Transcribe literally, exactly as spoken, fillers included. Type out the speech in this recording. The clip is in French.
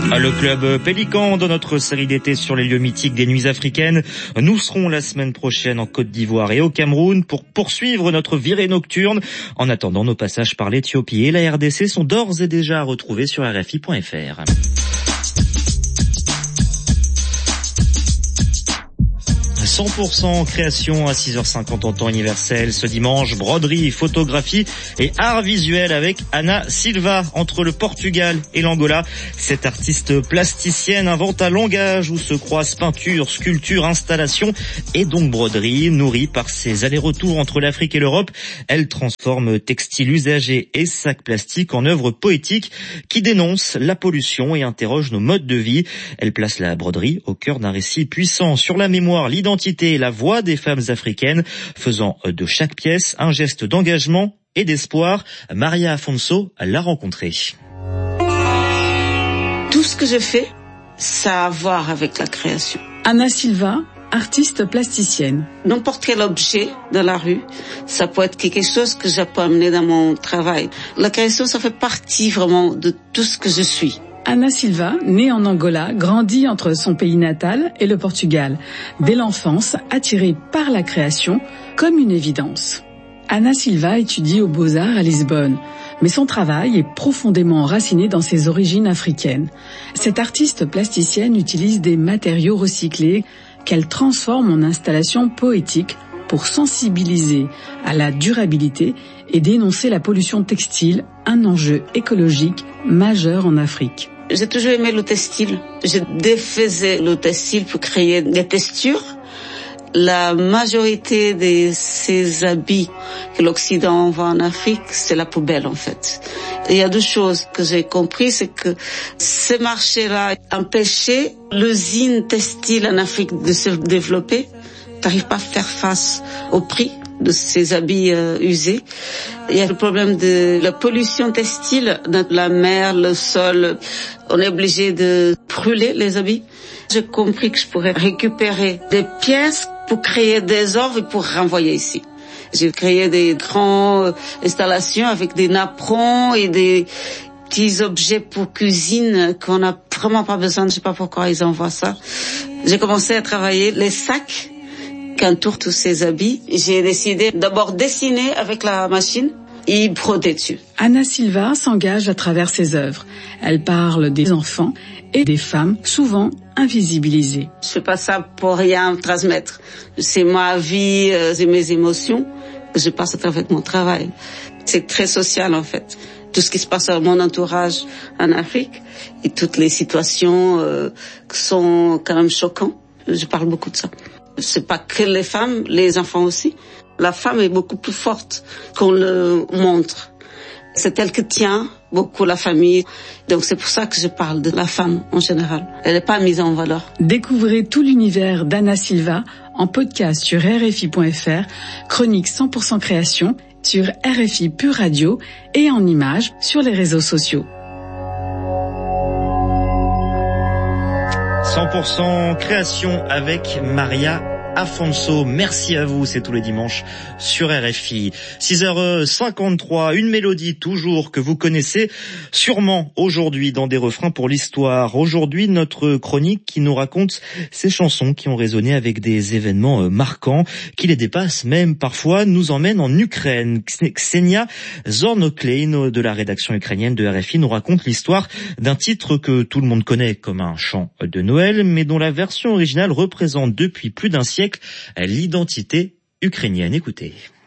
Le club Pélican dans notre série d'été sur les lieux mythiques des nuits africaines. Nous serons la semaine prochaine en Côte d'Ivoire et au Cameroun pour poursuivre notre virée nocturne. En attendant, nos passages par l'Éthiopie et la R D C sont d'ores et déjà à retrouver sur R F I point F R. cent pour cent création à six heures cinquante en temps universel. Ce dimanche, broderie, photographie et art visuel avec Ana Silva. Entre le Portugal et l'Angola, cette artiste plasticienne invente un langage où se croisent peinture, sculpture, installation et donc broderie. Nourrie par ses allers-retours entre l'Afrique et l'Europe, elle transforme textiles usagés et sacs plastiques en œuvres poétiques qui dénoncent la pollution et interrogent nos modes de vie. Elle place la broderie au cœur d'un récit puissant sur la mémoire, l'identité et la voix des femmes africaines, faisant de chaque pièce un geste d'engagement et d'espoir. Maria Afonso l'a rencontrée. Tout ce que je fais, ça a à voir avec la création. Ana Silva, artiste plasticienne. N'importe quel objet dans la rue, ça peut être quelque chose que je peux amener dans mon travail. La création, ça fait partie vraiment de tout ce que je suis. Ana Silva, née en Angola, grandit entre son pays natal et le Portugal. Dès l'enfance, attirée par la création comme une évidence. Ana Silva étudie aux Beaux-Arts à Lisbonne, mais son travail est profondément enraciné dans ses origines africaines. Cette artiste plasticienne utilise des matériaux recyclés qu'elle transforme en installations poétiques pour sensibiliser à la durabilité et dénoncer la pollution textile, un enjeu écologique majeur en Afrique. J'ai toujours aimé le textile. Je défaisais le textile pour créer des textures. La majorité de ces habits que l'Occident envoie en Afrique, c'est la poubelle en fait. Et il y a deux choses que j'ai compris, c'est que ces marchés-là empêchaient l'usine textile en Afrique de se développer. T'arrives pas à faire face au prix de ces habits euh, usés. Il y a le problème de la pollution textile dans la mer, le sol. On est obligé de brûler les habits. J'ai compris que je pourrais récupérer des pièces pour créer des œuvres et pour renvoyer ici. J'ai créé des grandes installations avec des napperons et des petits objets pour cuisine qu'on n'a vraiment pas besoin. Je sais pas pourquoi ils envoient ça. J'ai commencé à travailler les sacs qu'entourent tous ces habits. J'ai décidé d'abord dessiner avec la machine et broder dessus. Ana Silva s'engage à travers ses œuvres. Elle parle des enfants et des femmes souvent invisibilisées. Je fais pas ça pour rien transmettre. C'est ma vie, euh, c'est mes émotions que je passe à travers mon travail. C'est très social en fait. Tout ce qui se passe dans mon entourage en Afrique et toutes les situations euh, qui sont quand même choquantes. Je parle beaucoup de ça. C'est pas que les femmes, les enfants aussi. La femme est beaucoup plus forte qu'on le montre. C'est elle qui tient beaucoup la famille. Donc c'est pour ça que je parle de la femme en général. Elle n'est pas mise en valeur. Découvrez tout l'univers d'Ana Silva en podcast sur R F I point F R, chronique cent pour cent création sur R F I Pure Radio et en images sur les réseaux sociaux. cent pour cent création avec Maria Afonso. Merci à vous, c'est tous les dimanches sur R F I. six heures cinquante-trois, une mélodie toujours que vous connaissez sûrement aujourd'hui dans des refrains pour l'histoire. Aujourd'hui, notre chronique qui nous raconte ces chansons qui ont résonné avec des événements marquants, qui les dépassent même parfois, nous emmène en Ukraine. Ksenia Zornoklein de la rédaction ukrainienne de R F I nous raconte l'histoire d'un titre que tout le monde connaît comme un chant de Noël, mais dont la version originale représente depuis plus d'un siècle l'identité ukrainienne. Écoutez.